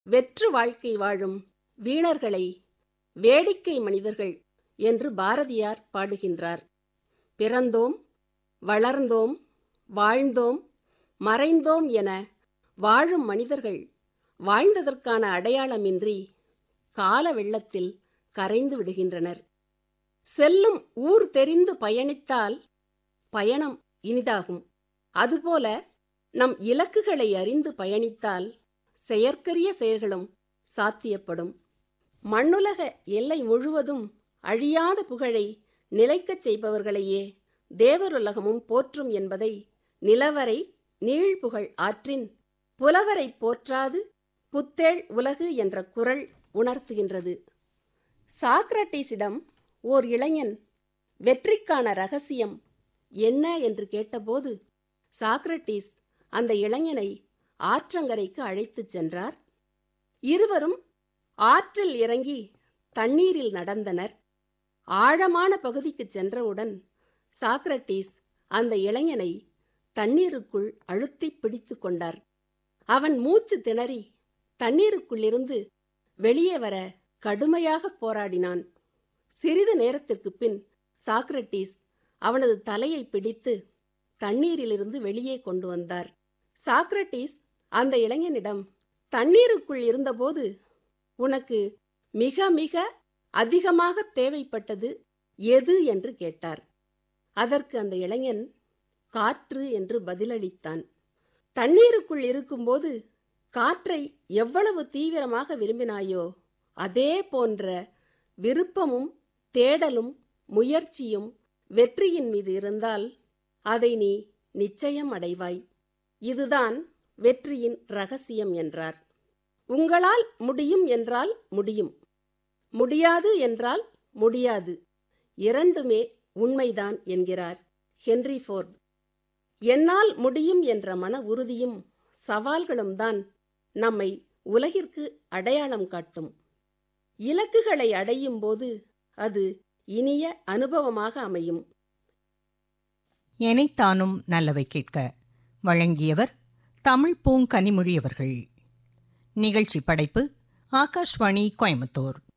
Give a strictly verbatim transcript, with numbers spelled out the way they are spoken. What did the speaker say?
வெற்று வாழ்க்கை வாழும் வீணர்களை வேடிக்கை மனிதர்கள் என்று பாரதியார் பாடுகின்றார். பிறந்தோம், வளர்ந்தோம், வாழ்ந்தோம், மறைந்தோம் என வாழும் மனிதர்கள் வாழ்ந்ததற்கான அடையாளமின்றி கால வெள்ளத்தில் கரைந்து விடுகின்றனர். செல்லும் ஊர் தெரிந்து பயணித்தால் பயணம் இனிதாகும். அதுபோல நம் இலக்குகளை அறிந்து பயணித்தால் செயற்கரிய செயல்களும் சாத்தியப்படும். மண்ணுலக எல்லை முழுவதும் அழியாத புகழை நிலைக்கச் செய்பவர்களையே தேவருலகமும் போற்றும் என்பதை நிலவரை நீழ்புகழ் ஆற்றின் புலவரை போற்றாது புத்தேள் உலகு என்ற குறள் உணர்த்துகின்றது. சாக்ரட்டீஸிடம் ஓர் இளைஞன் வெற்றிக்கான ரகசியம் என்ன என்று கேட்டபோது சாக்ரட்டீஸ் அந்த இளைஞனை ஆற்றங்கரைக்கு அழைத்துச் சென்றார். இருவரும் ஆற்றில் இறங்கி தண்ணீரில் நடந்தனர். ஆழமான பகுதிக்கு சென்றவுடன் சாக்ரட்டீஸ் அந்த இளைஞனை தண்ணீருக்குள் அழுத்தி பிடித்து கொண்டார். அவன் மூச்சு திணறி தண்ணீருக்குள்ளிருந்து வெளியே வர கடுமையாக போராடினான். சிறிது நேரத்திற்கு பின் சாக்ரட்டீஸ் அவனது தலையை பிடித்து தண்ணீரிலிருந்து வெளியே கொண்டு வந்தார். சாக்ரட்டீஸ் அந்த இளைஞனிடம், தண்ணீருக்குள் இருந்தபோது உனக்கு மிக மிக அதிகமாக தேவைப்பட்டது எது என்று கேட்டார். அதற்கு அந்த இளைஞன் காற்று என்று பதிலளித்தான். தண்ணீருக்குள் இருக்கும்போது காற்றை எவ்வளவு தீவிரமாக விரும்பினாயோ அதே போன்ற விருப்பமும் தேடலும் முயற்சியும் வெற்றியின் மீது இருந்தால் அதை நீ நிச்சயம் அடைவாய். இதுதான் வெற்றியின் ரகசியம் என்றார். உங்களால் முடியும் என்றால் முடியும், முடியாது என்றால் முடியாது, இரண்டுமே உண்மைதான் என்கிறார் ஹென்றி ஃபோர்ட். என்னால் முடியும் என்ற மன உறுதியும் சவால்களும் தான் நம்மை உலகிற்கு அடையாளம் காட்டும். இலக்குகளை அடையும் போது அது இனிய அனுபவமாக அமையும். எனைத்தானும் நல்லவை கேட்க வழங்கியவர் தமிழ் பூங்கனிமொழி அவர்கள். நிகழ்ச்சி படைப்பு ஆகாஷ்வாணி கோயம்புத்தூர்.